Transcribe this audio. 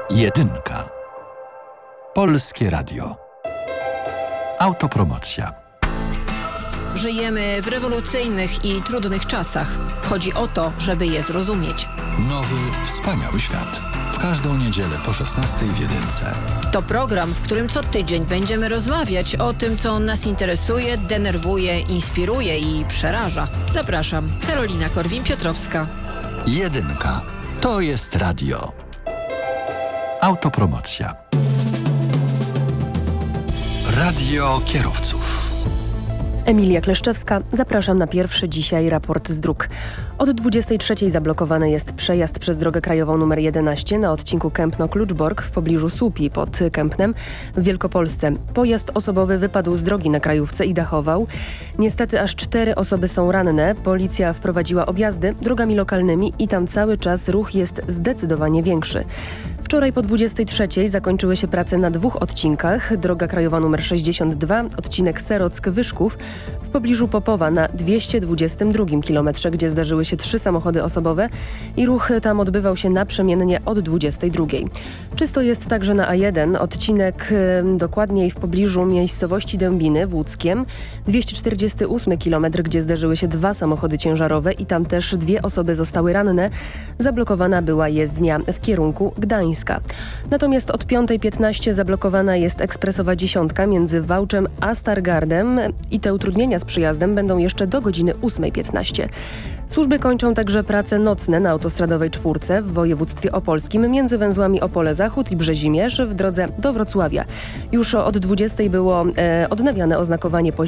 Jedynka. Polskie Radio. Autopromocja. Żyjemy w rewolucyjnych i trudnych czasach. Chodzi o to, żeby je zrozumieć. Nowy, wspaniały świat. W każdą niedzielę po 16:00 w Jedynce. To program, w którym co tydzień będziemy rozmawiać o tym, co nas interesuje, denerwuje, inspiruje i przeraża. Zapraszam, Karolina Korwin-Piotrowska. Jedynka. To jest radio. Autopromocja. Radio kierowców. Emilia Kleszczewska, zapraszam na pierwszy dzisiaj raport z dróg. Od 23:00 zablokowany jest przejazd przez drogę krajową nr 11 na odcinku Kępno-Kluczbork w pobliżu Słupii pod Kępnem w Wielkopolsce. Pojazd osobowy wypadł z drogi na krajówce i dachował. Niestety aż 4 osoby są ranne. Policja wprowadziła objazdy drogami lokalnymi i tam cały czas ruch jest zdecydowanie większy. Wczoraj po 23:00 zakończyły się prace na 2 odcinkach. Droga krajowa nr 62, odcinek Serock-Wyszków w pobliżu Popowa na 222 kilometrze, gdzie zdarzyły się 3 samochody osobowe i ruch tam odbywał się naprzemiennie od 22:00. Czysto jest także na A1, odcinek dokładniej w pobliżu miejscowości Dębiny w Łódzkiem, 248 kilometr, gdzie zdarzyły się 2 samochody ciężarowe i tam też 2 osoby zostały ranne. Zablokowana była jezdnia w kierunku Gdańska. Natomiast od 5:15 zablokowana jest ekspresowa 10 między Wałczem a Stargardem i te utrudnienia z przyjazdem będą jeszcze do godziny 8:15. Służby kończą także prace nocne na autostradowej 4 w województwie opolskim między węzłami Opole Zachód i Brzezimierz w drodze do Wrocławia. Już od 20:00 było odnawiane oznakowanie